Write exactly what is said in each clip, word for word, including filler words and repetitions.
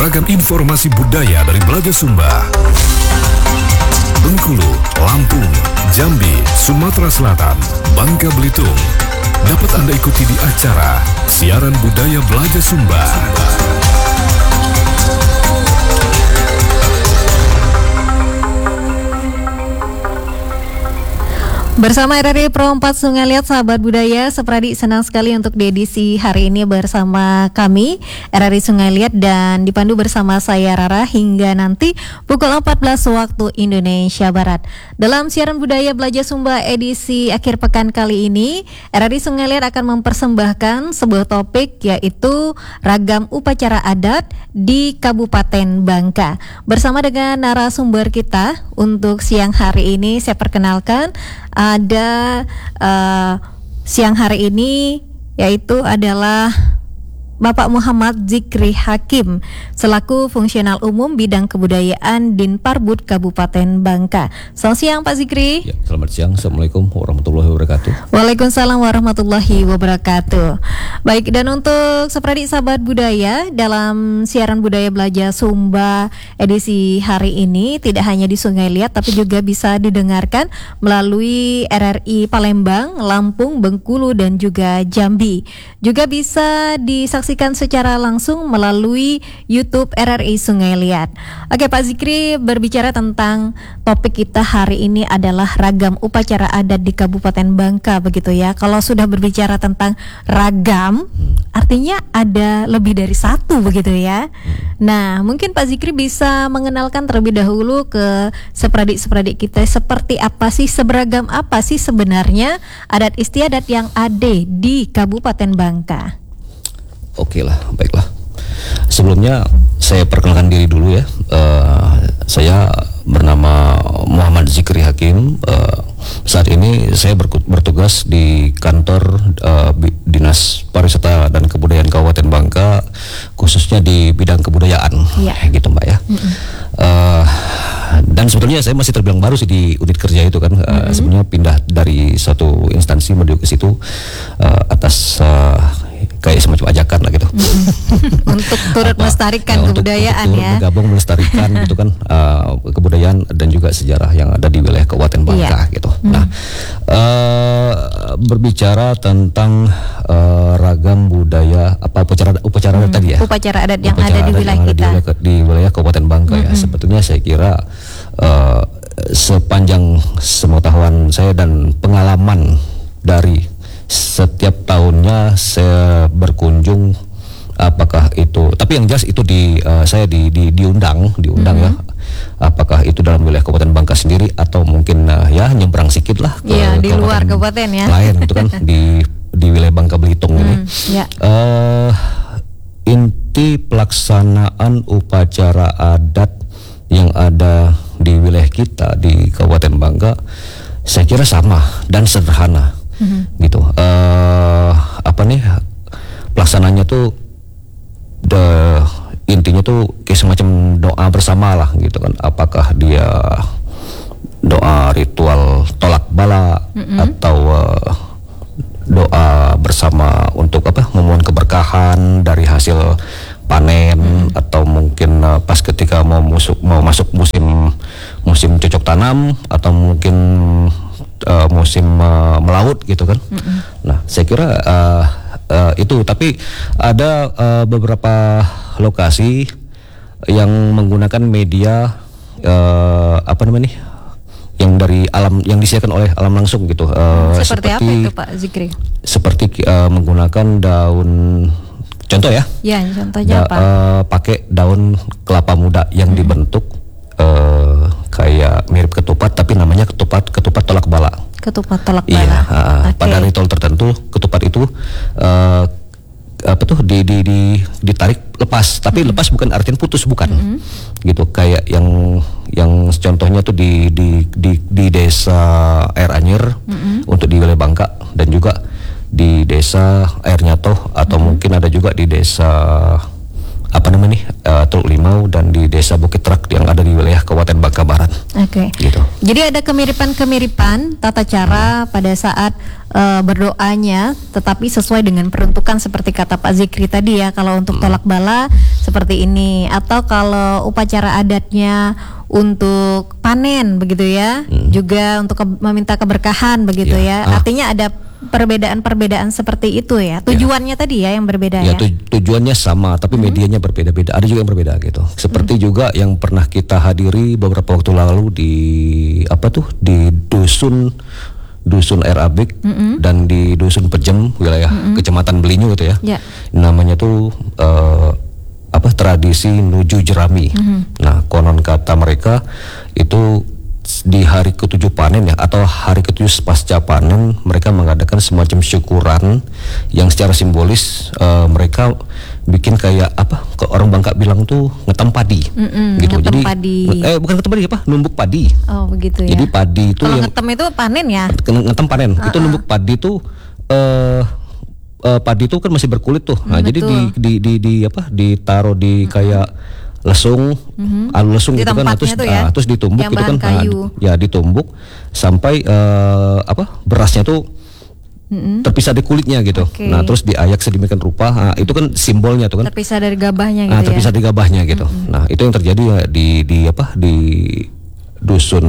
beragam informasi budaya dari Belaja Sumba. Bengkulu, Lampung, Jambi, Sumatera Selatan, Bangka Belitung. Dapat Anda ikuti di acara Siaran Budaya Belaja Sumba. Bersama R R I Pro empat Sungai Liat, sahabat budaya, Sepradi senang sekali untuk di edisi hari ini bersama kami R R I Sungai Liat dan dipandu bersama saya Rara hingga nanti pukul empat belas waktu Indonesia Barat. Dalam siaran budaya Belaja Sumba edisi akhir pekan kali ini, R R I Sungai Liat akan mempersembahkan sebuah topik, yaitu ragam upacara adat di Kabupaten Bangka. Bersama dengan narasumber kita untuk siang hari ini, saya perkenalkan ada uh, siang hari ini, yaitu adalah Bapak Muhammad Zikri Hakim selaku Fungsional Umum Bidang Kebudayaan Dinparbud Kabupaten Bangka. Selamat siang Pak Zikri. Ya, selamat siang. Assalamualaikum warahmatullahi wabarakatuh. Waalaikumsalam warahmatullahi wabarakatuh. Baik, dan untuk Sepradi sahabat budaya, dalam siaran budaya Belaja Sumba edisi hari ini tidak hanya di Sungai Liat tapi juga bisa didengarkan melalui R R I Palembang, Lampung, Bengkulu dan juga Jambi. Juga bisa disaksikan secara langsung melalui YouTube R R I Sungai Liat. Oke Pak Zikri, berbicara tentang topik kita hari ini adalah ragam upacara adat di Kabupaten Bangka, begitu ya. Kalau sudah berbicara tentang ragam, artinya ada lebih dari satu, begitu ya. Nah, mungkin Pak Zikri bisa mengenalkan terlebih dahulu ke sepradik-sepradik kita seperti apa sih, seberagam apa sih sebenarnya adat istiadat yang ada di Kabupaten Bangka. Oke lah, baiklah. Sebelumnya saya perkenalkan diri dulu ya. Uh, saya bernama Muhammad Zikri Hakim. Uh, saat ini saya bertugas di kantor uh, Dinas Pariwisata dan Kebudayaan Kabupaten Bangka, khususnya di bidang kebudayaan, ya. Gitu Mbak ya. Mm-hmm. Uh, dan sebetulnya saya masih terbilang baru sih di unit kerja itu kan. Uh, mm-hmm. Sebenarnya pindah dari satu instansi menuju ke situ uh, atas uh, kayak semacam ajakan lah gitu. Mm-hmm. Untuk turut Apa, melestarikan ya, kebudayaan untuk, untuk ya. Bergabung melestarikan gitu kan uh, kebudayaan dan juga sejarah yang ada di wilayah Kabupaten Bangka yeah. gitu. Mm-hmm. Nah, uh, berbicara tentang uh, ragam budaya apa upacara upacara mm-hmm. tadi ya. Upacara adat yang upacara ada di wilayah kita. Di wilayah, di wilayah Kabupaten Bangka mm-hmm. ya. Sebetulnya saya kira uh, sepanjang sepengetahuan saya dan pengalaman dari setiap tahunnya saya berkunjung, apakah itu, tapi yang jelas itu di uh, saya di, di diundang diundang mm-hmm. ya, apakah itu dalam wilayah Kabupaten Bangka sendiri atau mungkin uh, ya nyebrang sedikit lah ke ya, di luar kabupaten ya lain itu kan di di wilayah Bangka Belitung mm, ini ya. uh, inti pelaksanaan upacara adat yang ada di wilayah kita di Kabupaten Bangka saya kira sama dan sederhana. Mm-hmm. Gitu, uh, apa nih pelaksananya tuh, the, intinya tuh kayak semacam doa bersama lah gitu kan. Apakah dia doa ritual tolak bala mm-hmm. atau uh, doa bersama untuk apa memohon keberkahan dari hasil panen mm-hmm. atau mungkin uh, pas ketika mau masuk mau masuk musim musim cocok tanam atau mungkin Uh, musim uh, melaut gitu kan. Mm-hmm. Nah, saya kira uh, uh, itu. Tapi ada uh, beberapa lokasi yang menggunakan media uh, apa namanya nih, yang dari alam, yang disediakan oleh alam langsung gitu. Uh, seperti, seperti apa itu Pak Zikri? Seperti uh, menggunakan daun, contoh ya. Ya, contohnya da, apa? Uh, pakai daun kelapa muda yang mm-hmm. dibentuk Uh, kayak mirip ketupat tapi namanya ketupat ketupat tolak bala. Ketupat tolak bala. Iya, uh, okay. Pada ritual tertentu ketupat itu uh, apa tuh di, di, di ditarik lepas, tapi mm-hmm. lepas bukan artian putus, bukan. Mm-hmm. Gitu, kayak yang yang contohnya tuh di di di, di desa Air Anyer mm-hmm. untuk di wilayah Bangka dan juga di desa Air Nyatoh atau mm-hmm. mungkin ada juga di desa apa namanya nih uh, Teluk Limau dan di desa Bukit Rak yang ada di wilayah Kabupaten Bangka Barat. Oke. Okay. Gitu. Jadi ada kemiripan-kemiripan tata cara hmm. pada saat uh, berdoanya, tetapi sesuai dengan peruntukan seperti kata Pak Zikri tadi ya. Kalau untuk tolak bala seperti ini, atau kalau upacara adatnya untuk panen begitu ya, hmm. juga untuk ke- meminta keberkahan begitu ya, ya. Ah. Artinya ada perbedaan-perbedaan seperti itu ya. Tujuannya ya. tadi ya yang berbeda ya. Ya tu- tujuannya sama, tapi hmm. medianya berbeda-beda. Ada juga yang berbeda gitu. Seperti hmm. juga yang pernah kita hadiri beberapa waktu lalu di apa tuh di dusun dusun Air Abik mm-hmm. dan di dusun Pejem wilayah mm-hmm. Kecamatan Belinyu itu ya. Yeah. Namanya tuh uh, apa tradisi nuju jerami. Mm-hmm. Nah, konon kata mereka itu di hari ketujuh panen ya, atau hari ketujuh pasca panen, mereka mengadakan semacam syukuran yang secara simbolis uh, mereka bikin kayak apa, ke orang Bangka bilang tuh ngetem padi, Mm-mm, gitu. ngetem Jadi padi. eh bukan ngetem padi apa, numbuk padi. Oh begitu ya. Jadi padi itu kalau yang ngetem itu panen ya. Ngetem panen. Uh-uh. Itu numbuk padi tuh uh, uh, padi itu kan masih berkulit tuh. Nah, mm, jadi di, di di di apa ditaruh di mm-hmm. kayak lesung, mm-hmm. alu lesung di gitu kan, terus, ya? uh, terus ditumbuk yang gitu kan, kayu. Nah, ya ditumbuk sampai uh, apa berasnya tuh mm-hmm. terpisah dari kulitnya gitu. Okay. Nah terus diayak sedemikian rupa, nah, itu kan simbolnya tuh kan. Terpisah dari gabahnya gitu nah, terpisah ya. dari gabahnya gitu. Mm-hmm. Nah itu yang terjadi ya di di apa di dusun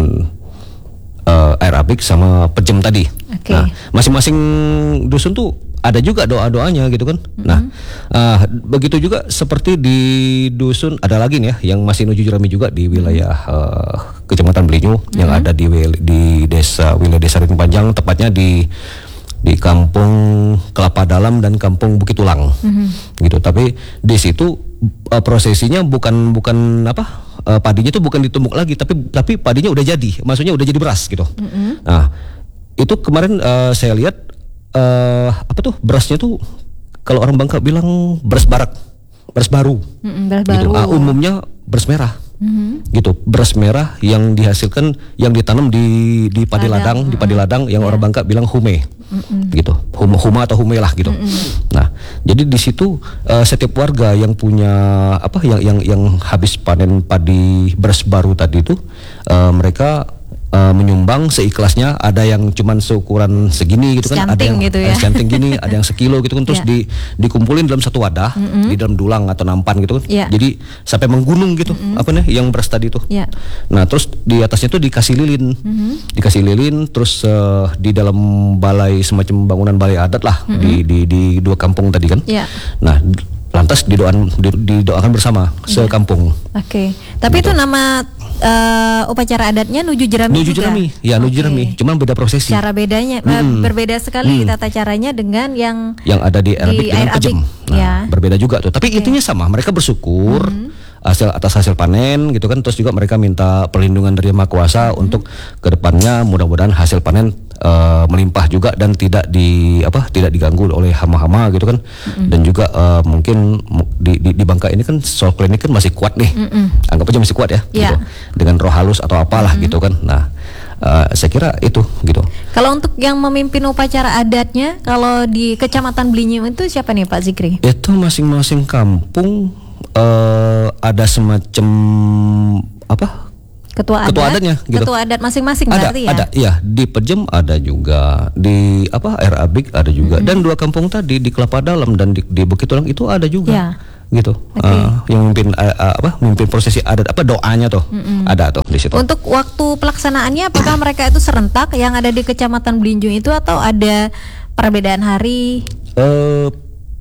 uh, Air Abik sama Pejem tadi. Okay. Nah masing-masing dusun tuh ada juga doa-doanya gitu kan. Mm-hmm. Nah, uh, begitu juga seperti di dusun ada lagi nih ya yang masih nuju jerami juga di wilayah uh, Kecamatan Belinyu mm-hmm. yang ada di di desa wilayah Desa Ring Panjang, tepatnya di di Kampung Kelapa Dalam dan Kampung Bukit Tulang. Mm-hmm. Gitu. Tapi di situ uh, prosesinya bukan bukan apa? Uh, padinya tuh bukan ditumbuk lagi, tapi tapi padinya udah jadi. Maksudnya udah jadi beras gitu. Mm-hmm. Nah, itu kemarin uh, saya lihat Uh, apa tuh berasnya tuh kalau orang Bangka bilang beras barak, beras baru, mm-hmm, beras gitu. baru. Uh, umumnya beras merah, mm-hmm. gitu. Beras merah yang dihasilkan, yang ditanam di di padi ladang, mm-hmm. di padi ladang yang yeah. orang Bangka bilang hume, mm-hmm. gitu, huma, huma atau hume lah gitu. Mm-hmm. Nah, jadi di situ uh, setiap warga yang punya apa, yang yang yang habis panen padi beras baru tadi itu, uh, mereka Uh, menyumbang seikhlasnya. Ada yang cuman seukuran segini gitu kan, ada yang gitu ya. secanting gini, ada yang sekilo gitu kan, terus yeah. di dikumpulin dalam satu wadah, mm-hmm. di dalam dulang atau nampan gitu kan, yeah. jadi sampai menggunung gitu, mm-hmm. apa nih yang beras tadi itu. Yeah. Nah terus di atasnya tuh dikasih lilin, mm-hmm. dikasih lilin, terus uh, di dalam balai semacam bangunan balai adat lah, mm-hmm. di, di di dua kampung tadi kan. Yeah. Nah lantas didoakan didoakan bersama yeah. sekampung. Oke. Okay. Tapi gitu. Itu nama Uh, upacara adatnya nuju jerami nuju juga? jerami, ya nuju okay. jerami, cuman beda prosesi. Cara bedanya, hmm. berbeda sekali hmm. tata caranya dengan yang yang ada di Air Abik dengan Pejem. Nah, ya. Berbeda juga tuh. Tapi okay. intinya sama, mereka bersyukur hmm. hasil atas hasil panen gitu kan, terus juga mereka minta perlindungan dari Yang Maha Kuasa hmm. untuk kedepannya mudah-mudahan hasil panen uh, melimpah juga dan tidak di apa tidak diganggu oleh hama-hama gitu kan. Hmm. Dan juga uh, mungkin di, di di Bangka ini kan soal klinik kan masih kuat nih, hmm. anggap aja masih kuat ya. Yeah. Gitu. Dengan roh halus atau apalah mm-hmm. gitu kan. Nah, uh, saya kira itu gitu. Kalau untuk yang memimpin upacara adatnya, kalau di Kecamatan Belinyu itu siapa nih Pak Zikri? Itu masing-masing kampung uh, ada semacam apa? Ketua, ketua adat, adatnya gitu. Ketua adat masing-masing ada, berarti ya? Ada, iya. Di Pejem ada juga, di apa Air Abik ada juga, mm-hmm. dan dua kampung tadi di Kelapa Dalam dan di, di Bukit Tulang itu ada juga. Yeah. Gitu, okay. uh, yang memimpin uh, uh, apa, memimpin prosesi adat apa doanya tuh, mm-hmm. ada tuh di situ. Untuk waktu pelaksanaannya, apakah mereka itu serentak yang ada di Kecamatan Belinyu itu atau ada perbedaan hari? Uh,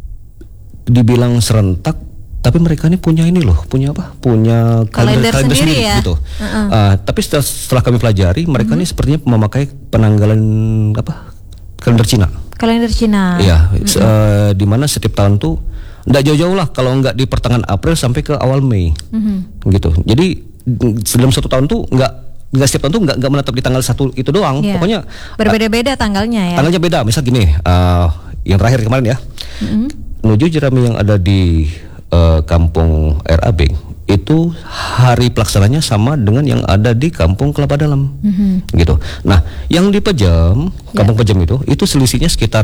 dibilang serentak, tapi mereka ini punya ini loh, punya apa? Punya kalender, kalender sendiri, sendiri ya? Gitu. Uh-uh. Uh, tapi setelah, setelah kami pelajari, mereka mm-hmm. ini sepertinya memakai penanggalan apa? Kalender Cina. Kalender Cina. Iya, mm-hmm. uh, di mana setiap tahun tuh nggak jauh-jauh lah, kalau nggak di pertengahan April sampai ke awal Mei, mm-hmm. gitu. Jadi dalam satu tahun tuh nggak nggak setiap tahun tuh nggak nggak menetap di tanggal satu itu doang. Yeah. Pokoknya berbeda-beda tanggalnya ya. Tanggalnya beda. Misal gini, uh, yang terakhir kemarin ya, mm-hmm. nuju jerami yang ada di uh, Kampung Air Abik itu hari pelaksananya sama dengan yang ada di Kampung Kelapa Dalam, mm-hmm. gitu. Nah, yang di Pejem, Kampung yeah. Pejem itu, itu selisihnya sekitar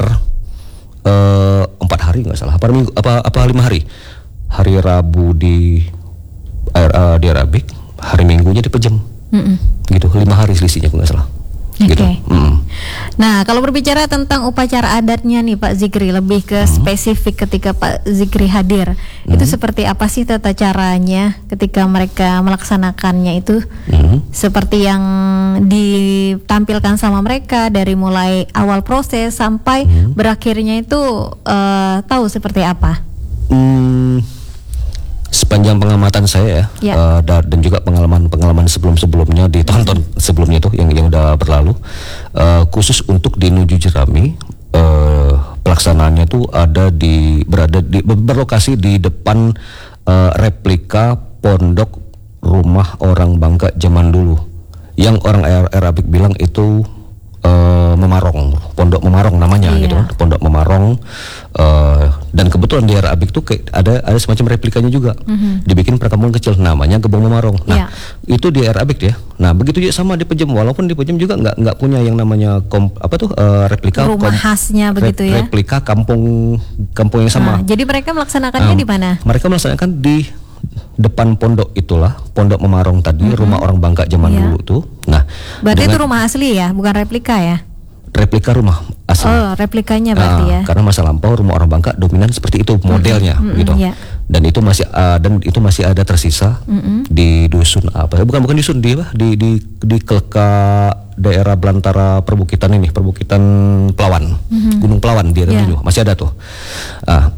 Uh, empat hari nggak salah, apa minggu, apa apa lima hari. Hari Rabu di Air uh, di Air Abik, hari Minggunya di Pejem, mm-mm. gitu. Lima hari selisihnya nggak salah. Okay. Gitu. Mm. Nah, kalau berbicara tentang upacara adatnya nih Pak Zikri, lebih ke Hmm. spesifik ketika Pak Zikri hadir, Hmm. itu seperti apa sih tata caranya ketika mereka melaksanakannya itu? Hmm. Seperti yang ditampilkan sama mereka dari mulai awal proses sampai Hmm. berakhirnya itu eh, tahu seperti apa? Hmm, sepanjang pengamatan saya ya, Ya. eh, da- dan juga pengalaman-pengalaman sebelum-sebelumnya ditonton sebelumnya itu yang yang udah berlalu, eh, khusus untuk di Nuju Jerami, eh, pelaksanaannya tuh ada di berada di ber- berlokasi di depan eh, replika pondok rumah orang Bangka zaman dulu, yang orang Ar- Arabik bilang itu eh, Memarong, pondok Memarong namanya Iya. gitu kan, pondok Memarong. eh, dan kebetulan di Arabik tuh kayak ada ada semacam replikanya juga, dibikin perkampungan kecil namanya Gebong Memarong. Nah, Iya. itu di Arabik ya. Nah, begitu juga sama di Pejem, walaupun di Pejem juga nggak nggak punya yang namanya kom, apa tuh eh, replika Rumah kom- khasnya rep- begitu ya. replika kampung kampung yang sama. Nah, jadi mereka melaksanakannya Um, di mana? Mereka melaksanakan di depan pondok itulah, pondok Memarong tadi, rumah orang Bangka zaman Iya. dulu tuh. Nah, Berarti itu dengan rumah asli ya, bukan replika ya? replika rumah asli. Oh, replikanya berarti Nah, ya. karena masa lampau rumah orang Bangka dominan seperti itu modelnya Mm-mm, gitu. iya. Dan itu masih uh, dan itu masih ada tersisa di dusun apa? Bukan bukan dusun di apa? Di di di Keleka daerah belantara perbukitan ini, perbukitan Pelawan. Gunung Pelawan di daerah Iya. itu masih ada tuh. Ah,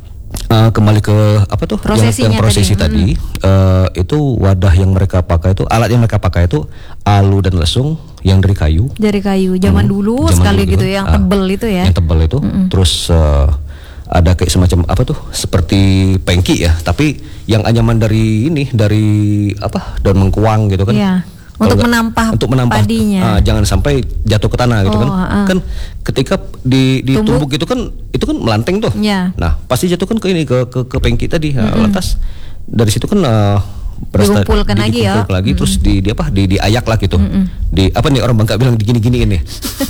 uh, kembali ke apa tuh? Prosesinya yang, yang prosesi tadi. tadi, uh, itu wadah yang mereka pakai itu, alat yang mereka pakai itu alu dan lesung yang dari kayu. Dari kayu zaman Hmm, dulu zaman sekali dulu gitu kan. yang Ah, tebel itu ya. Yang tebal itu, terus eh, ada kayak semacam apa tuh? Seperti pengki ya, tapi yang anyaman dari ini dari apa? Daun mengkuang gitu kan. Iya. Kalau Untuk nggak- menampah untuk menampah padinya. ah, jangan sampai jatuh ke tanah gitu Oh, kan. ah. Kan ketika di ditumbuk Tumbuk. itu kan itu kan melanteng tuh. Iya. Nah, pasti jatuh kan ke ini ke ke, ke pengki tadi. Nah, lantas dari situ kan eh, berasta- Dikumpulkan lagi ya. dikumpulkan lagi, terus di, di apa di diayak lah gitu. Di apa nih orang Bangka bilang digini-gini ini.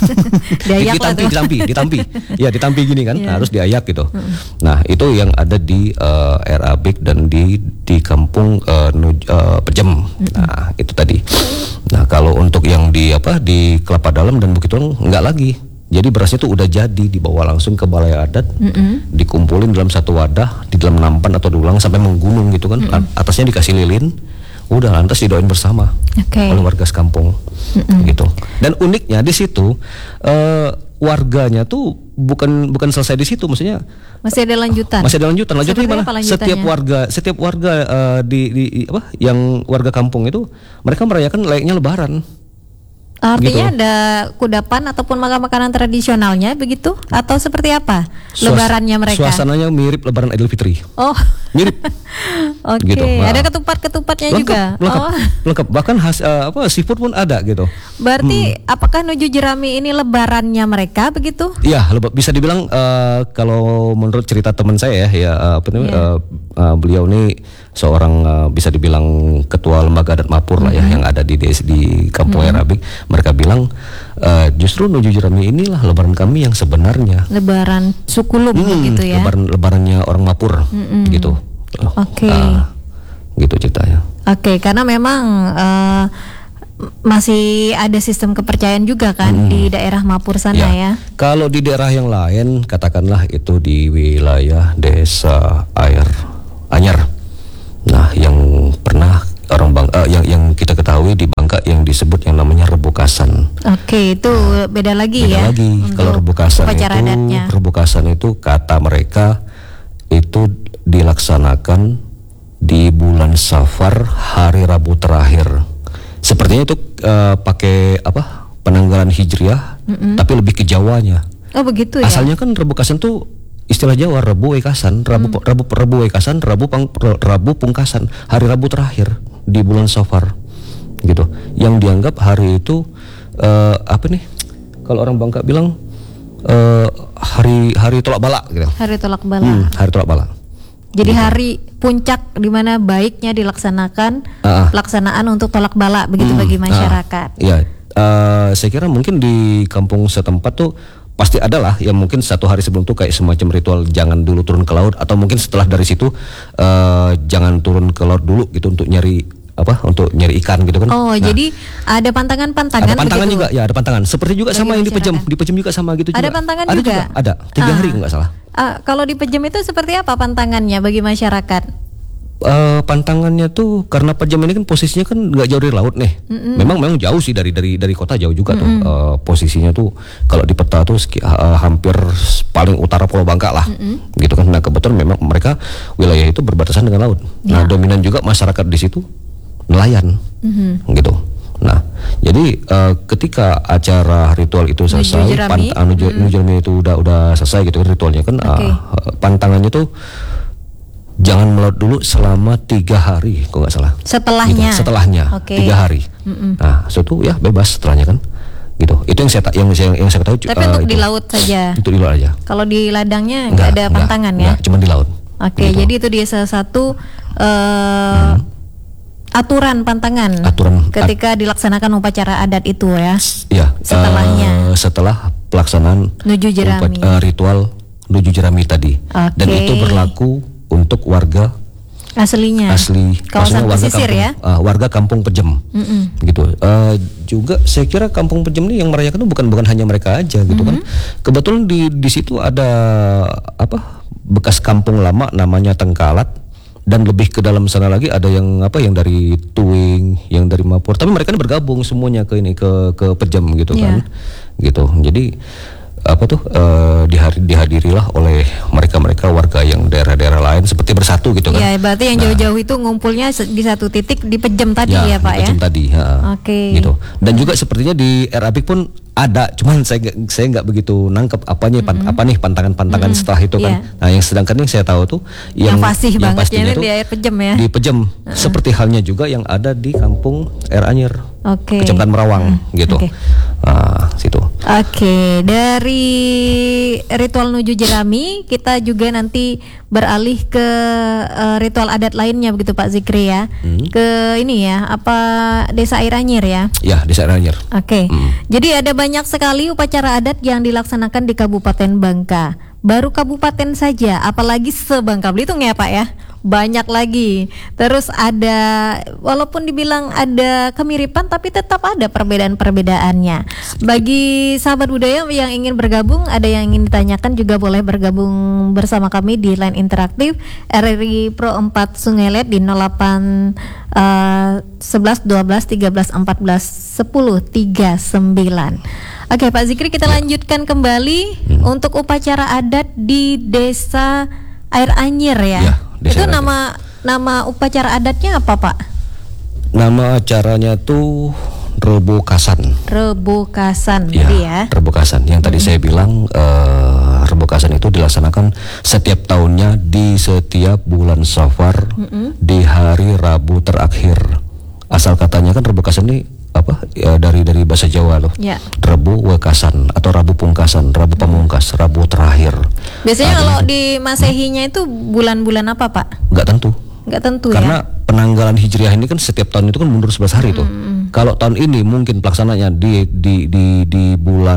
Diayak lah ditampi, tuh. ditampi, ditampi. Ya, ditampi gini kan. Iya. Harus diayak gitu. Nah, itu yang ada di eh, Arabik dan di di kampung eh, Nuj- eh, Pejem. Nah, itu tadi. Nah, kalau untuk yang di apa di Kelapa Dalam dan Bukit Tuang enggak lagi. Jadi berasnya itu udah jadi dibawa langsung ke balai adat, dikumpulin dalam satu wadah, di dalam nampan atau dulang sampai menggunung gitu kan. Atasnya dikasih lilin, udah lantas didoain bersama Oke. oleh warga sekampung, gitu. Dan uniknya di situ eh, warganya tuh bukan bukan selesai di situ, maksudnya Masih ada lanjutan. masih ada lanjutan. Lanjutannya Seperti gimana? apa lanjutannya? Setiap warga, setiap warga eh, di, di apa? Yang warga kampung itu mereka merayakan layaknya Lebaran. Artinya gitu. ada kudapan ataupun makan makanan tradisionalnya begitu atau seperti apa Suas- lebarannya mereka? Suasananya mirip Lebaran Idul Fitri. Oh. Mirip. Oke, Gitu. Nah. ada ketupat-ketupatnya lengkap, juga. lengkap, Oh. lengkap. Bahkan khas eh, apa seafood pun ada gitu. Berarti apakah Nuju Jerami ini lebarannya mereka begitu? Iya, leba- bisa dibilang eh, kalau menurut cerita teman saya ya, ya eh, apa namanya, Iya. eh, eh, beliau ini seorang eh, bisa dibilang ketua lembaga adat Mapur lah ya, yang ada di des- di Kampung Arabik. Mereka bilang eh, justru Nuju Jerami inilah lebaran kami yang sebenarnya. Lebaran Sukulum Hmm, gitu ya. Lebaran lebarannya orang Mapur gitu. Oke. Ah, gitu ceritanya. Oke, karena memang eh, masih ada sistem kepercayaan juga kan di daerah Mapur sana ya. Kalau di daerah yang lain, katakanlah itu di wilayah desa Air Anyar. Nah, yang pernah orang Bang, eh, yang yang kita ketahui di Bangka yang disebut yang namanya Rebukasan. Oke, itu beda lagi Beda ya. lagi. untuk Kalau Rebukasan upacara itu, adatnya. Rebukasan itu kata mereka itu dilaksanakan di bulan Safar hari Rabu terakhir. Sepertinya itu eh, pakai apa? Penanggalan Hijriah, tapi lebih ke Jawanya. Oh begitu ya. Asalnya kan Rebukasan tuh istilah Jawa, Rebu Wekasan, Rabu Rabu Rebu Wekasan, Rabu pang, Rabu Pungkasan, hari Rabu terakhir di bulan Safar, gitu. Yang dianggap hari itu eh, apa nih? Kalau orang Bangka bilang eh, hari hari tolak bala, gitu. Hari tolak bala. Hmm, hari tolak bala. Jadi hari puncak di mana baiknya dilaksanakan Ah, ah. pelaksanaan untuk tolak bala begitu bagi masyarakat. Iya, eh, saya kira mungkin di kampung setempat tuh pasti ada lah yang mungkin satu hari sebelum tuh kayak semacam ritual jangan dulu turun ke laut, atau mungkin setelah dari situ eh, jangan turun ke laut dulu gitu untuk nyari apa untuk nyari ikan gitu kan. Oh, Nah, jadi ada pantangan-pantangan ada pantangan begitu? juga, ya ada pantangan. Seperti juga Bagi sama yang di Pejem, masyarakat. di Pejem juga sama gitu Ada juga. pantangan ada juga? Ada tiga Ah. hari nggak salah. Ah, kalau di Pejem itu seperti apa pantangannya bagi masyarakat? Eh, pantangannya tuh karena Pejem ini kan posisinya kan nggak jauh dari laut nih. Mm-mm. Memang memang jauh sih dari dari dari kota jauh juga tuh. Eh, posisinya tuh kalau di peta tuh seki- eh, hampir paling utara Pulau Bangka lah. Gitu kan. Nah, kebetulan memang mereka wilayah itu berbatasan dengan laut. Nah, Ya. dominan juga masyarakat di situ nelayan. Gitu. Nah, jadi eh, ketika acara ritual itu selesai, Jerami. pant- ah, nuju, nuju jerami itu udah udah selesai gitu ritualnya kan. ah, Oke. pantangannya tuh jangan melaut dulu selama tiga hari, kok nggak salah. Setelahnya. Gitu, setelahnya Oke. tiga hari. Nah, setelah itu ya bebas setelahnya kan. Gitu. Itu yang saya ta- yang saya yang saya tahu. Tapi eh, untuk itu. di laut saja. Untuk di laut aja. Kalau di ladangnya nggak ada pantangan ya? Enggak, cuma di laut. Oke, Gitu. jadi itu dia salah satu eh, aturan pantangan Aturan- ketika dilaksanakan upacara adat itu ya. Ya, Setelahnya. eh, setelah pelaksanaan Nuju jerami. upa- eh, ritual nuju jerami tadi. Dan Oke. itu berlaku untuk warga Aslinya. asli, Kawasan maksudnya warga pesisir kampung, ya. ah, warga kampung Pejem, gitu. Eh, juga saya kira kampung Pejem ini yang merayakan itu bukan bukan hanya mereka aja, gitu kan. Kebetulan di di situ ada apa bekas kampung lama namanya Tengkalat. Dan lebih ke dalam sana lagi ada yang apa yang dari Tuing, yang dari Mapur. Tapi mereka ini bergabung semuanya ke ini ke ke Pejem gitu kan, gitu. Jadi apa tuh eh, dihari, dihadirilah oleh mereka-mereka warga yang daerah-daerah lain seperti bersatu gitu kan. Ya, berarti yang Nah, jauh-jauh itu ngumpulnya se- di satu titik di Pejem tadi ya, Pak di ya. Pejem tadi, ha, Oke. gitu. Dan juga sepertinya di Arabik pun ada, cuman saya nggak- saya nggak begitu nangkep apanya pan- apa nih pantangan-pantangan setelah itu kan. Iya. Nah, yang sedangkan yang saya tahu tuh Yang fasih banget pastinya ya, tuh di air Pejem ya. Di Pejem, seperti halnya juga yang ada di kampung Air Anyer, Oke. Kecamatan Merawang, gitu. oke. Nah, situ. Oke, dari ritual nuju jerami kita juga nanti beralih ke eh, ritual adat lainnya begitu Pak Zikri ya. Ke ini ya, apa Desa Air Anyer ya. Ya, di Air Anyer. Oke. Jadi ada banyak sekali upacara adat yang dilaksanakan di Kabupaten Bangka. Baru kabupaten saja, apalagi se-Bangka Belitung ya Pak ya. Banyak lagi. Terus ada, walaupun dibilang ada kemiripan, tapi tetap ada perbedaan-perbedaannya. Bagi sahabat budaya yang ingin bergabung, ada yang ingin ditanyakan juga boleh bergabung bersama kami di line interaktif R R I Pro empat Sungai Let di nol delapan eh, sebelas dua belas tiga belas empat belas sepuluh tiga puluh sembilan. Oke Pak Zikri, kita lanjutkan kembali untuk upacara adat di Desa Air Anyer ya. Ya, Desa Itu Air Anyer. nama nama upacara adatnya apa Pak? Nama acaranya tuh Rebo Kasan. Rebokasan Ya, tadi ya. Rebokasan. Yang tadi saya bilang eh, Rebokasan itu dilaksanakan setiap tahunnya di setiap bulan Safar di hari Rabu terakhir. Asal katanya kan Rebokasan ini apa ya, dari dari bahasa Jawa loh. Ya. Rabu Wekasan atau Rabu Pungkasan, Rabu Pamungkas, Rabu terakhir. Biasanya Nah, kalau jadi di Masehinya itu bulan-bulan apa Pak? nggak tentu. Nggak tentu Karena ya. penanggalan Hijriah ini kan setiap tahun itu kan mundur sebelas hari tuh. Kalau tahun ini mungkin pelaksananya di di di di bulan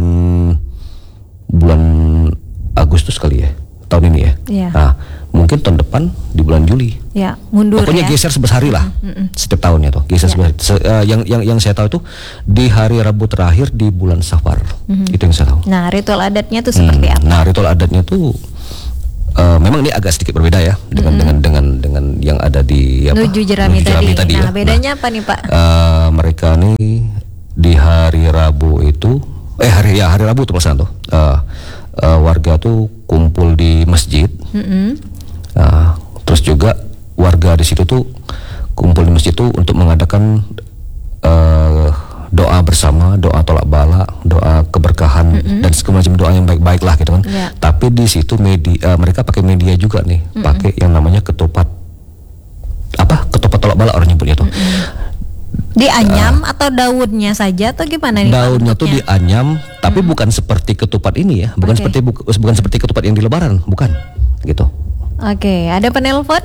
bulan Agustus kali ya. Tahun ini ya. Iya. Nah, mungkin tahun depan di bulan Juli. Ya, mundur Pokoknya ya. geser sebelas hari lah. Setiap tahunnya tuh geser sebelas hari. Se- eh, yang yang yang saya tahu itu di hari Rabu terakhir di bulan Safar. Itu yang saya tahu. Nah, ritual adatnya tuh seperti Hmm, apa? Nah, ritual adatnya tuh eh, memang ini agak sedikit berbeda ya dengan dengan dengan dengan yang ada di apa, Nuju jerami Nuju tadi. Nah, ya. bedanya apa nih Pak? Eh, mereka nih di hari Rabu itu eh hari ya hari Rabu tuh pelaksanaan tuh eh, eh, warga tuh kumpul di masjid. Mm-mm. Nah, terus juga warga di situ tuh kumpul di masjid tuh untuk mengadakan eh, doa bersama, doa tolak bala, doa keberkahan dan segala macam doa yang baik-baik lah gitu kan. Ya. Tapi di situ media mereka pakai media juga nih, pakai yang namanya ketupat apa ketupat tolak bala orang nyebutnya tuh. Dianyam atau daunnya saja atau gimana nih Pak Daunnya tuh bentuknya? dianyam, tapi bukan seperti ketupat ini ya, bukan Oke. seperti bu- bukan seperti ketupat yang di Lebaran, bukan, gitu. Oke, ada penelpon?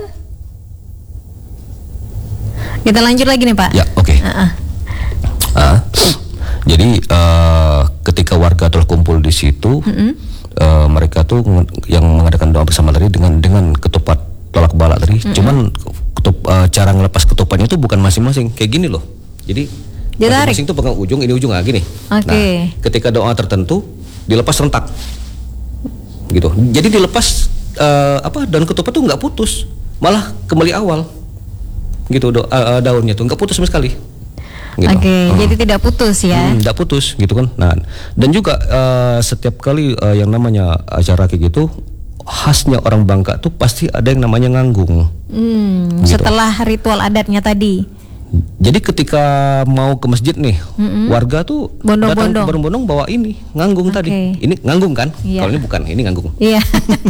Kita lanjut lagi nih Pak. Ya, oke. Ah-ah. Ah, jadi eh, ketika warga telah kumpul di situ, eh, mereka tuh nge- yang mengadakan doa bersama tadi dengan dengan ketupat tolak bala tadi. Cuman ketup, uh, cara ngelepas ketupannya itu bukan masing-masing kayak gini loh. Jadi Ditarik. masing-masing tuh pegang ujung, ini ujung ah gini. Oke. Nah, ketika doa tertentu dilepas rentak, gitu. Jadi dilepas uh, apa daun ketupat tuh nggak putus, malah kembali awal, gitu. Do, uh, daunnya tuh nggak putus sama sekali. Gitu. Oke, Hmm. jadi tidak putus ya. Hmm, tidak putus, gitu kan. Nah, dan juga uh, setiap kali uh, yang namanya acara kayak gitu, khasnya orang Bangka tuh pasti ada yang namanya nganggung. Hmm, Gitu. Setelah ritual adatnya tadi. Jadi ketika mau ke masjid nih, Mm-mm. warga tuh Bondong-bondong. datang berbondong bawa ini nganggung Oke. tadi. Ini nganggung kan? Iya. Kalau ini bukan, ini nganggung. Iya.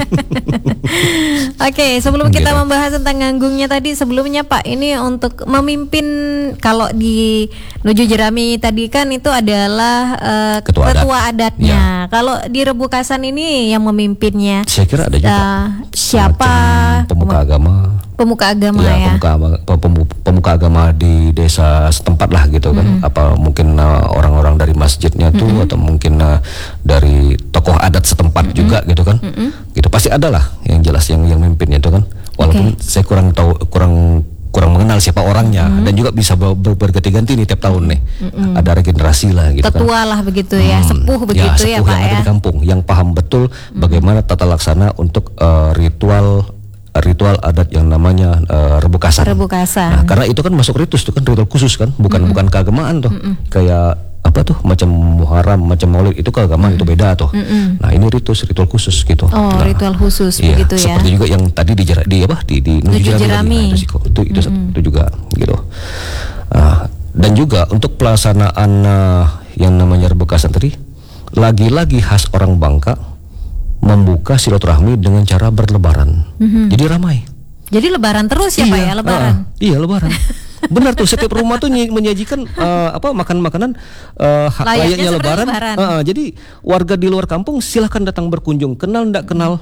Oke, sebelum kita Gitu. membahas tentang nganggungnya tadi, sebelumnya Pak, ini untuk memimpin, kalau di Nuju Jerami tadi kan itu adalah eh, Ketua adat. adatnya. Kalau di Rebukasan ini yang memimpinnya Saya kira ada juga. eh, siapa? Semacam pemuka agama. Pemuka agama Ya, ya. pemuka, ama- pemu- pemuka agama di desa setempat lah gitu kan. Apa mungkin uh, orang-orang dari masjidnya tuh atau mungkin uh, dari tokoh adat setempat juga gitu kan. Gitu pasti ada lah yang jelas yang yang memimpinnya itu kan. Walaupun saya kurang tahu kurang kurang mengenal siapa orangnya dan juga bisa ber- ber- berganti-ganti nih tiap tahun nih. Ada regenerasi lah gitu kan. Tetua lah begitu ya, Hmm, sepuh begitu ya, sepuh Pak yang ada ya. di kampung yang paham betul bagaimana tata laksana untuk uh, ritual ritual adat yang namanya uh, rebukasan. Rebukasan. Nah, karena itu kan masuk ritus itu kan ritual khusus kan, bukan Mm-mm. bukan keagamaan tuh. Kayak apa tuh macam Muharram, macam Maulid itu keagamaan itu beda tuh. Mm-mm. Nah, ini ritus ritual khusus gitu. Oh, Nah, ritual khusus iya, begitu ya. seperti juga yang tadi di jera- di apa di di Nuju Nuju Jerami tadi. Jerami. Nah, itu, sih, kok. itu itu itu juga gitu. Ah, dan juga untuk pelaksanaan uh, yang namanya rebukasan tadi lagi-lagi khas orang Bangka membuka silaturahmi dengan cara berlebaran. Jadi ramai. Jadi lebaran terus ya Pak ya, lebaran. ah, iya lebaran. Benar tuh, setiap rumah tuh ny- menyajikan uh, apa makan makanan uh, hak Layaknya layaknya seperti lebaran. lebaran. Ah, ah, jadi warga di luar kampung silahkan datang berkunjung, kenal ndak kenal.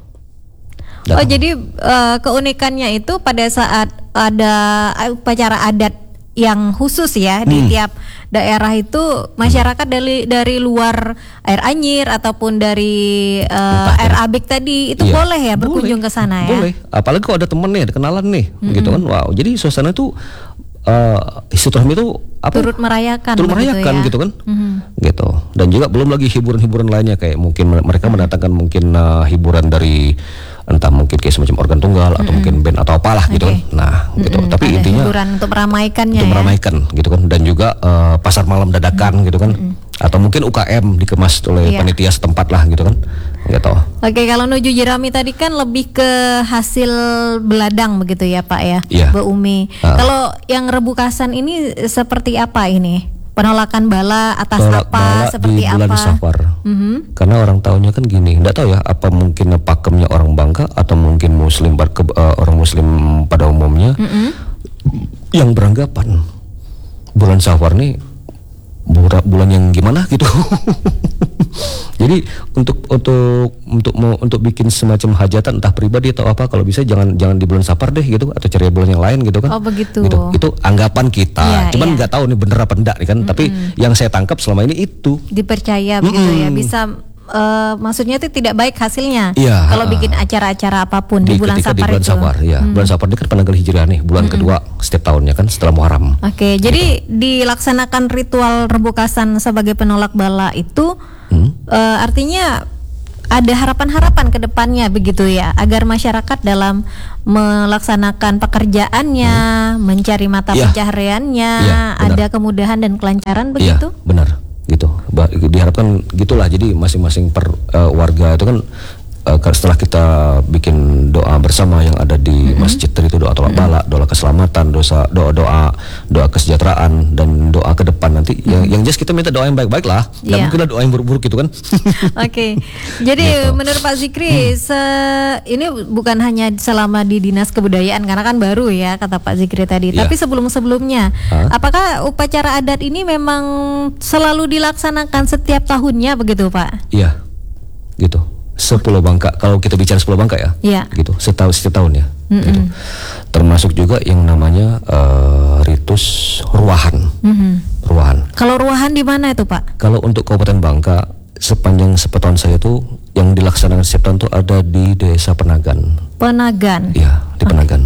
Oh, Datang. jadi eh, keunikannya itu pada saat ada upacara adat yang khusus ya di Hmm. tiap daerah itu, masyarakat dari dari luar air Anyir ataupun dari eh, Entah air dari- Abik tadi itu Iya. boleh ya berkunjung Boleh, ke sana ya. Boleh. Apalagi kalau ada temen nih, ada kenalan nih, gitu kan. Wow. Jadi suasana itu uh, silaturahmi itu apa? Turut merayakan Turut begitu merayakan ya. gitu kan. Mhm. Gitu. Dan juga belum lagi hiburan-hiburan lainnya kayak mungkin mereka mendatangkan mungkin uh, hiburan dari entah mungkin kayak semacam organ tunggal atau mungkin band atau apalah gitu kan. Oke. Nah, gitu. Mm-mm, Tapi ada intinya hiburan untuk meramaikannya untuk ya. meramaikan gitu kan, dan juga uh, pasar malam dadakan gitu kan. Atau mungkin U K M dikemas oleh Iya. panitia setempat lah gitu kan. Gitu. Oke, kalau Nuju Jerami tadi kan lebih ke hasil beladang begitu ya Pak ya, Iya. Bu Umi. Ah. Kalau yang rebukasan ini seperti apa ini? Penolakan bala atas Tolak apa? bala Seperti di bulan apa? Safar. Mhm. Karena orang tahunya kan gini, nggak tahu ya apa mungkin pakemnya orang Bangka atau mungkin Muslim bar- ke- eh, orang Muslim pada umumnya Mhm. yang beranggapan bulan Safar nih bura- bulan yang gimana gitu. Jadi untuk untuk untuk mau untuk bikin semacam hajatan entah pribadi atau apa, kalau bisa jangan jangan di bulan Safar deh gitu, atau cari bulan yang lain gitu kan. Oh, begitu. Gitu. Itu anggapan kita. Iya, Cuman iya. nggak tahu nih bener apa enggak nih kan. Tapi yang saya tangkap selama ini itu. Dipercaya begitu ya, Mm-mm. bisa eh, maksudnya itu tidak baik hasilnya. Iya, Kalau ha-ha. bikin acara-acara apapun di, Di, bulan ketika Safar di bulan itu. Safar ya. Bulan Safar ini kan penanggal Hijriah nih, bulan kedua setiap tahunnya kan setelah Muharram. Oke, jadi dilaksanakan ritual rebukasan sebagai penolak bala itu Hmm? eh, artinya ada harapan-harapan ke depannya begitu ya, agar masyarakat dalam melaksanakan pekerjaannya, mencari mata Iya. pencahariannya, Iya, benar. ada kemudahan dan kelancaran Iya, begitu. benar gitu. Ba- diharapkan gitulah. Jadi masing-masing per eh, warga itu kan eh, setelah kita bikin doa bersama yang ada di masjid tadi itu, doa tolak bala, doa keselamatan, doa doa doa doa kesejahteraan dan doa ke depan nanti yang yang jelas kita minta doa yang baik-baik lah. Dan Iya. mungkin doa yang buruk-buruk gitu kan. Oke, jadi Gitu. menurut Pak Zikri, se- ini bukan hanya selama di Dinas Kebudayaan karena kan baru ya kata Pak Zikri tadi, Iya. tapi sebelum-sebelumnya, Hah? apakah upacara adat ini memang selalu dilaksanakan setiap tahunnya begitu Pak? Iya. Gitu. Sepulau Bangka, kalau kita bicara Sepulau Bangka ya. Iya. Gitu. Setahun setiap tahun ya. Gitu. Termasuk juga yang namanya eh, ritus ruahan. Mhm. Ruahan. Kalau ruahan di mana itu Pak? Kalau untuk Kabupaten Bangka, sepanjang sepengetahuan saya tuh yang dilaksanakan setiap tahun tuh ada di Desa Penagan. Penagan. Iya, di Penagan.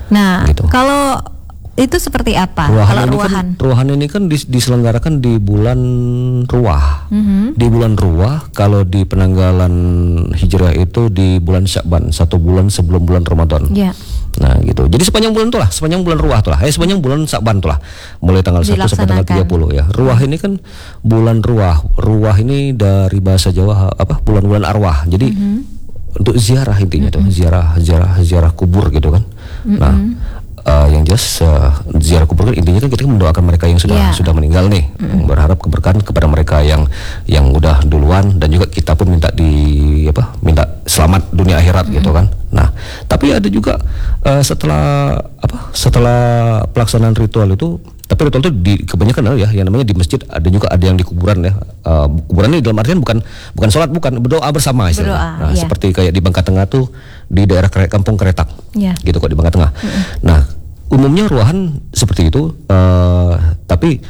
Nah, Gitu. kalau itu seperti apa? Ruahan kalau ini ruahan? kan ruahan ini kan dis- diselenggarakan di bulan Ruah. Mhm. Di bulan Ruah, kalau di penanggalan Hijriah itu di bulan Sya'ban, satu bulan sebelum bulan Ramadan. Ya. Nah gitu. Jadi sepanjang bulan tuh lah, sepanjang bulan Ruah tuh lah, eh sepanjang bulan Sya'ban tuh lah, mulai tanggal satu sampai tanggal Dilaksanakan. tiga puluh ya. Ruah ini kan bulan Ruah. Ruah ini dari bahasa Jawa apa? Bulan-bulan arwah. Jadi untuk ziarah intinya tuh, ziarah ziarah ziarah kubur gitu kan. Nah, uh, yang jelas uh, ziarah kubur kan intinya kan kita mendoakan mereka yang sudah Iya. sudah meninggal nih, berharap keberkahan kepada mereka yang yang udah duluan, dan juga kita pun minta di apa minta selamat dunia akhirat gitu kan. Nah, tapi ada juga uh, setelah apa setelah pelaksanaan ritual itu, tapi ritual itu di kebanyakan ada ya yang namanya di masjid, ada juga ada yang di kuburan ya. Uh, kuburan ini dalam artian bukan bukan sholat, bukan berdoa bersama istilahnya. Berdoa, Nah, iya. seperti kayak di Bangka Tengah tuh di daerah Kere- Kampung Keretak. Iya. Gitu kok di Bangka Tengah. Nah, umumnya ruahan seperti itu, uh, tapi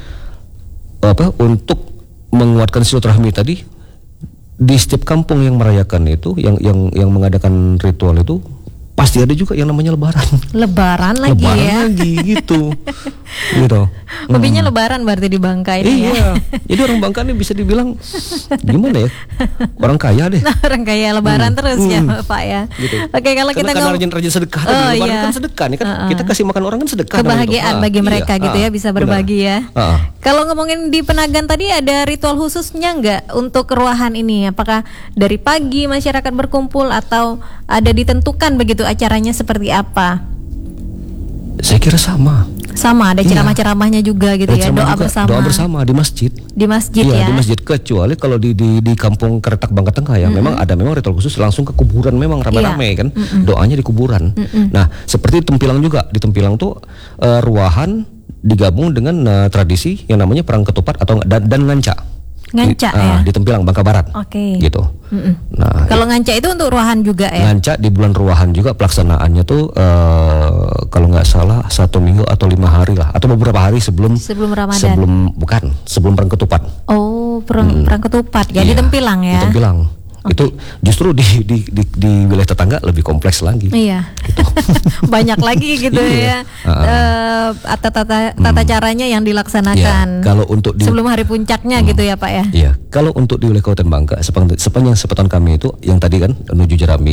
apa untuk menguatkan silaturahmi tadi, di setiap kampung yang merayakan itu, yang yang yang mengadakan ritual itu pasti ada juga yang namanya lebaran. Lebaran lagi lebaran ya. lagi gitu. Gitu. Hobinya lebaran berarti di Bangka ini ya. Iya. Jadi orang Bangka ini bisa dibilang gimana ya? Orang kaya deh. Nah, orang kaya lebaran terus ya, Pak ya. Gitu. Oke, kalau kita Karena ngom- rajin-rajin sedekah tadi, Oh, lebaran iya. kan sedekah nih kan, Uh-uh. kita kasih makan orang kan sedekah namanya tuh. kebahagiaan Ah, bagi iya. mereka gitu Ah, ya, bisa benar. berbagi ya. Ah. Kalau ngomongin di Penagan tadi ada ritual khususnya nggak untuk keruahan ini? Apakah dari pagi masyarakat berkumpul atau ada ditentukan begitu acaranya seperti apa? Saya kira sama. Sama ada Iya. ceramah-ceramahnya juga gitu ya, Ceramah doa juga, bersama. Doa bersama di masjid. Di masjid Iya, ya. di masjid, kecuali kalau di di di kampung Keretak Bangka Tengah ya, memang ada memang ritual khusus langsung ke kuburan, memang rame-rame kan. Doanya di kuburan. Nah, seperti Tempilang juga. Di Tempilang tuh eh, ruahan digabung dengan eh, tradisi yang namanya perang ketupat atau dan, dan nganca. Nganca di, ya. ah, di Tempilang Bangka Barat. Oke. Gitu. Nah, Kalau nganca itu untuk ruahan juga ya. nganca di bulan ruahan juga pelaksanaannya tuh eh, kalau nggak salah satu minggu atau lima hari lah, atau beberapa hari sebelum Sebelum Ramadan. sebelum bukan sebelum perang ketupat. Oh, perang, perang ketupat ya di Iya, Tempilang ya. Di Tempilang. Itu justru di, di di di wilayah tetangga lebih kompleks lagi. Iya. Banyak lagi gitu Iya. ya. Ah. Eh, tata tata tata caranya yang dilaksanakan. Ya, kalau untuk di sebelum hari puncaknya gitu ya, Pak ya. Iya, kalau untuk di wilayah Kabupaten Bangka sepanjang, sepanjang sepengetahuan kami itu yang tadi kan menuju Jerami,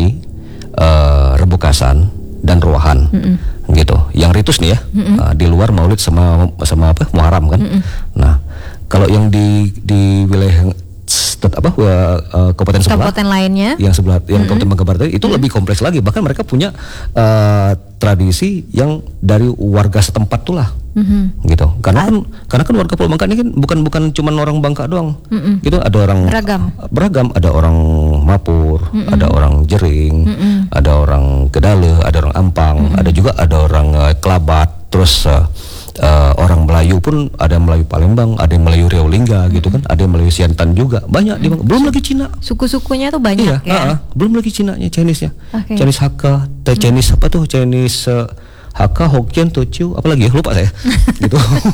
eh, Rebukasan dan Ruahan, gitu. Yang ritus nih ya, eh, di luar Maulid sama sama apa Muharram kan. Nah, kalau yang di di wilayah tet- apa eh, eh, kabupaten sebelah, Kabupaten lainnya. yang sebelah yang Kabupaten Bangka Barat itu lebih kompleks lagi, bahkan mereka punya eh, tradisi yang dari warga setempat tuh lah. Gitu, karena kan karena kan warga Pulau Bangka ini kan bukan bukan cuma orang Bangka doang, gitu, ada orang Beragam. beragam, ada orang Mapur, ada orang Jering, ada orang Kedale, ada orang Ampang, ada juga ada orang eh, Kelabat, terus eh, eh, orang Melayu pun ada Melayu Palembang, ada yang Melayu Riau Lingga gitu kan, ada yang Melayu Siantan juga, banyak di Bangka. Belum lagi Cina. Suku-sukunya tuh banyak Iya, ya. ah, ah. belum lagi Cina-nya, Chinese-nya. Oke. Chinese Hakka, teh Chinese apa tuh? Chinese uh, Hakka, Hokkien, Teochew, apa lagi ya? Lupa saya. Gitu.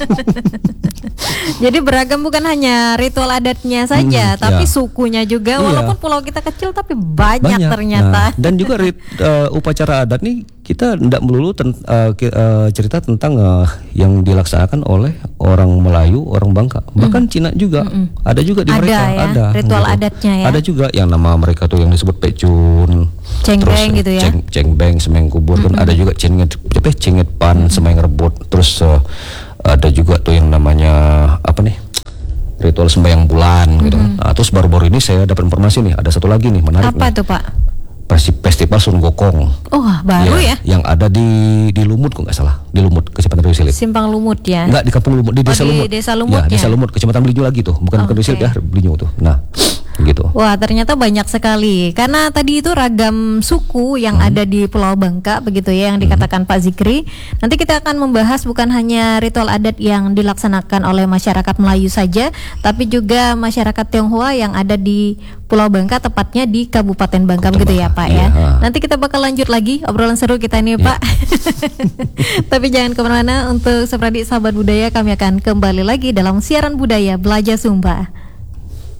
Jadi beragam, bukan hanya ritual adatnya saja, Hmm, tapi ya. sukunya juga. Iya. Walaupun pulau kita kecil tapi banyak, ternyata. Nah, dan juga rit, uh, upacara adat nih kita tidak melulu ten, uh, ki- uh, cerita tentang uh, yang dilaksanakan oleh orang Melayu, orang Bangka, bahkan Cina juga. Ada juga di Ada mereka, ya, ada ritual adatnya ya. Ada juga yang nama mereka tuh yang disebut Pecun, Cengbeng terus, gitu ya. Ceng, Cengbeng, Semeng Kubur, kan ada juga Cenget, apa, Cenget Pan, Semeng Rebut, terus uh, ada juga tuh yang namanya apa nih? Ritual sembahyang bulan gitu kan. Nah, terus baru-baru ini saya dapat informasi nih, ada satu lagi nih menarik Apa nih. tuh, Pak? Pesti- Festival Sun Gokong. Oh, baru ya? Yang ada di di Lumut kok nggak salah, di Lumut, Kecamatan Riau Silip. Simpang Lumut ya. Enggak, di Kampung Lumut, di Oh, Desa di Lumut. Desa Lumut Ya, ya? Desa Lumut, Kecamatan Belinyu lagi tuh, bukan bukan Riau Silip Oke. ya, Belinyu tuh. Nah, gitu. Wah, ternyata banyak sekali. Karena tadi itu ragam suku yang Hmm. ada di Pulau Bangka begitu ya, yang dikatakan Pak Zikri. Nanti kita akan membahas bukan hanya ritual adat yang dilaksanakan oleh masyarakat Melayu saja, tapi juga masyarakat Tionghoa yang ada di Pulau Bangka, tepatnya di Kabupaten Bangka Kabupaten begitu ya, Bangka, Pak iya, ya. ha. Nanti kita bakal lanjut lagi obrolan seru kita ini, Pak. Tapi jangan kemana-mana. Untuk Sepradi Sahabat Budaya, kami akan kembali lagi dalam siaran budaya Belajar Sumba.